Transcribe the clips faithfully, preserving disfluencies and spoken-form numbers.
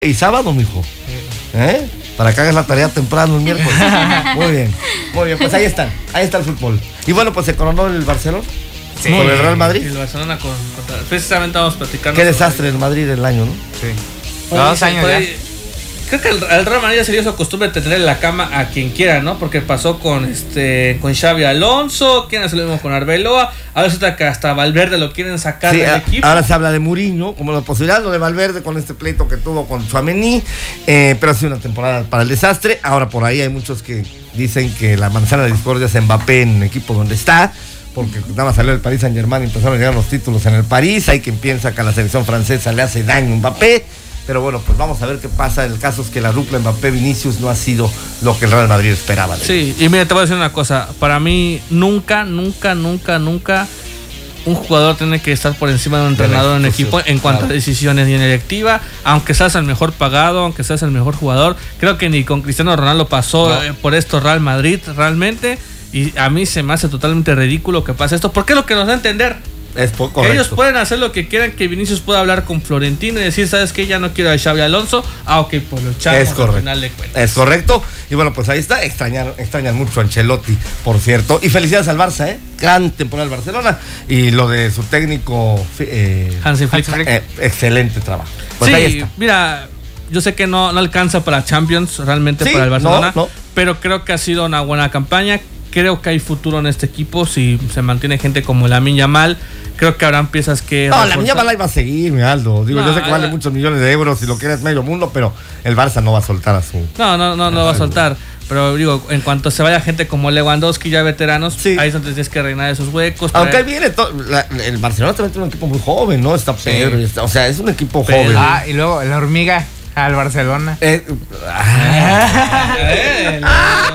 y sábado, mijo. ¿Eh? Para que hagas la tarea temprano el miércoles. Muy bien, muy bien, pues ahí están, ahí está el fútbol. Y bueno, pues se coronó el Barcelona. Sí, con el Real Madrid. El Barcelona con, contra, precisamente vamos platicando. Qué desastre el Madrid el año, ¿no? Sí. Oye, Dos años ya. Creo que el, el Real Madrid ya se dio su costumbre de tener en la cama a quien quiera, ¿no? Porque pasó con este con Xavi Alonso, quieren hacer lo mismo con Arbeloa, ahora resulta que hasta Valverde lo quieren sacar Sí, del a, equipo. ahora se habla de Mourinho como la posibilidad, lo de Valverde con este pleito que tuvo con Tchouaméni, eh, pero ha sido una temporada para el desastre. Ahora por ahí hay muchos que dicen que la manzana de discordia es Mbappé en el equipo donde está, porque nada más salió del Paris Saint-Germain y empezaron a llegar los títulos en el París. Hay quien piensa que a la selección francesa le hace daño Mbappé. Pero bueno, pues vamos a ver qué pasa. El caso es que la dupla Mbappé-Vinicius no ha sido lo que el Real Madrid esperaba. Sí, y mira, te voy a decir una cosa. Para mí, nunca, nunca, nunca, nunca un jugador tiene que estar por encima de un entrenador en equipo en cuanto claro. a decisiones y en directiva. Aunque seas el mejor pagado, aunque seas el mejor jugador. Creo que ni con Cristiano Ronaldo pasó no. eh, por esto Real Madrid realmente. Y a mí se me hace totalmente ridículo que pase esto. Porque es lo que nos da a entender. Es poco Ellos pueden hacer lo que quieran, que Vinicius pueda hablar con Florentino y decir, ¿sabes qué? Ya no quiero a Xavi Alonso. Ah, ok, pues lo echamos al final de cuentas. Es correcto. Y bueno, pues ahí está. Extrañan, extrañan mucho a Ancelotti, por cierto. Y felicidades al Barça, ¿eh? Gran temporada del Barcelona. Y lo de su técnico eh, Hansi Flick. Eh, excelente trabajo. Pues sí, ahí está. Mira, yo sé que no, no alcanza para Champions realmente sí, para el Barcelona, no, no. pero creo que ha sido una buena campaña. Creo que hay futuro en este equipo si se mantiene gente como Lamine Yamal. Creo que habrán piezas que... No, Lamine Yamal ahí va a seguir, mi Aldo. Digo, no, yo sé que vale la... muchos millones de euros y lo que es medio mundo, pero el Barça no va a soltar a su... No, no, no, no va a soltar. Pero digo, en cuanto se vaya gente como Lewandowski, ya veteranos, sí. ahí es donde tienes que reinar esos huecos. Aunque ahí viene todo, la, el Barcelona también tiene un equipo muy joven, ¿no? Está Pedro, sí. está, o sea, es un equipo Pedro. joven. Ah, y luego la hormiga al Barcelona. Eh, ah.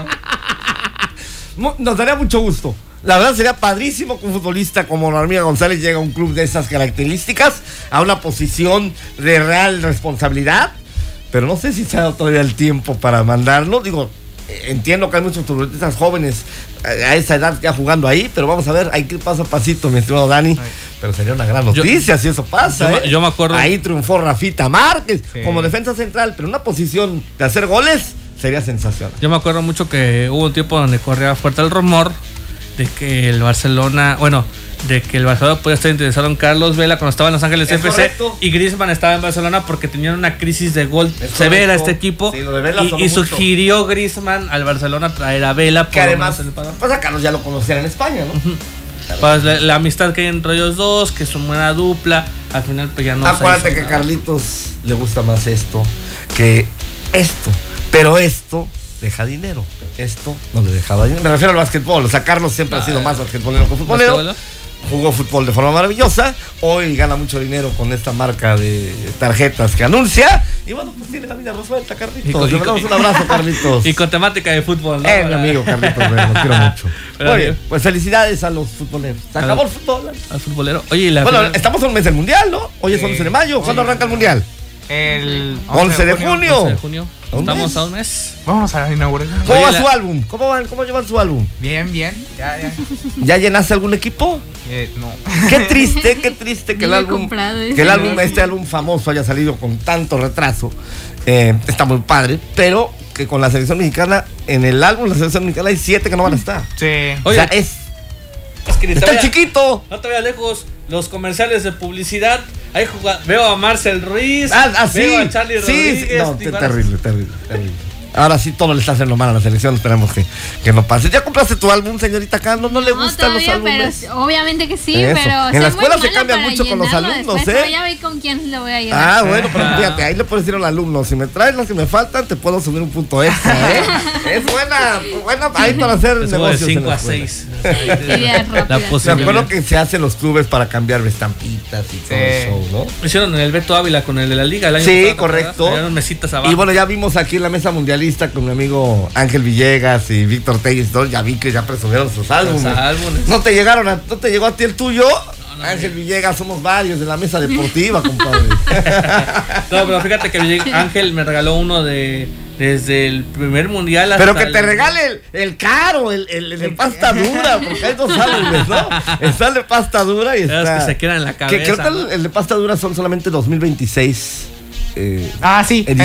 Nos daría mucho gusto. La verdad sería padrísimo que un futbolista como Hormiga González llegue a un club de esas características, a una posición de real responsabilidad, pero no sé si se ha dado todavía el tiempo para mandarlo. Digo, entiendo que hay muchos futbolistas jóvenes a esa edad ya jugando ahí, pero vamos a ver, hay que ir paso a pasito, mi estimado Dani. Ay. Pero sería una gran noticia yo, si eso pasa. Yo, ¿eh? yo me acuerdo. Ahí triunfó Rafita Márquez sí. como defensa central, pero una posición de hacer goles sería sensacional. Yo me acuerdo mucho que hubo un tiempo donde corría fuerte el rumor de que el Barcelona, bueno, de que el Barcelona podía estar interesado en Carlos Vela cuando estaba en Los Ángeles F C y Griezmann estaba en Barcelona porque tenían una crisis de gol es severa este equipo sí, y, y sugirió Griezmann al Barcelona traer a Vela. Que además, pues a Carlos ya lo conocían en España, ¿no? Uh-huh. Pues la, la amistad que hay entre ellos dos, que es una buena dupla, al final pues ya no. Acuérdate que a Carlitos le gusta más esto que esto, pero esto deja dinero. Esto no le dejaba dinero. Me refiero al básquetbol. O sea, Carlos siempre ah, ha sido más basquetbolero que futbolero. Jugó fútbol de forma maravillosa. Hoy gana mucho dinero con esta marca de tarjetas que anuncia. Y bueno, pues tiene la vida resuelta, Carlitos. Le damos un abrazo, Carlitos. Y con temática de fútbol, ¿no? Eh, mi amigo Carlitos, lo quiero mucho. Pero muy bien, pues felicidades a los futboleros. Se acabó el fútbol. Al futbolero. Oye, la bueno, final... estamos en un mes del mundial, ¿no? Hoy es once de mayo. ¿Cuándo arranca el mundial? El once de junio. once de junio. Estamos a un mes. Vamos a la inauguración. ¿Cómo va su álbum? ¿Cómo, van, ¿Cómo llevan su álbum? Bien, bien. Ya, ya. ¿Ya llenaste algún equipo? Eh, no. Qué triste, qué triste que el álbum, que el álbum, este álbum famoso haya salido con tanto retraso. Eh, está muy padre, pero que con la selección mexicana, en el álbum de la selección mexicana hay siete que no van a estar. Sí. Oye, o sea, es. Es que está vaya, chiquito. No te vayas lejos. Los comerciales de publicidad. Ahí juga, veo a Marcel Ruiz. Ah, ah, sí, veo a Charlie sí, Rodríguez. Sí, no, terrible, terrible, terrible. Ahora sí todo le está haciendo mal a la selección. Esperemos que, que no pase. ¿Ya compraste tu álbum, señorita K? ¿No, no le no, gustan todavía, los álbumes? Pero, obviamente que sí, Eso. pero... En la escuela se cambia mucho con los alumnos, después, ¿eh? Pero ya ve con quién lo voy a llevar. Ah, bueno, pero fíjate, ahí le puedes decir al alumno, si me traes los que me faltan, te puedo subir un punto extra, ¿eh? Es buena, buena ahí para hacer es negocios de cinco a seis. La posibilidad. Me acuerdo que se hacen los clubes para cambiar estampitas y todo eso, ¿no? Lo hicieron en el Beto Ávila con el de la Liga el año sí, pasado, correcto. Mesitas abajo. Y bueno, ya vimos aquí en la mesa mundialista con mi amigo Ángel Villegas y Víctor Telles, ya vi que ya presumieron sus álbumes. Los álbumes. ¿No te llegaron a, no te llegó a ti el tuyo? No, no, Ángel no. Villegas, somos varios de la mesa deportiva, compadre. No, pero fíjate que Ángel me regaló uno de desde el primer mundial hasta pero que te el... regale el, el caro, el, el, el de pasta dura, porque hay dos álbumes, ¿no? Está el de pasta dura y está... Es que se quedan en la cabeza. Que creo que el, el de pasta dura son solamente dos mil veintiséis eh, Ah, sí, en el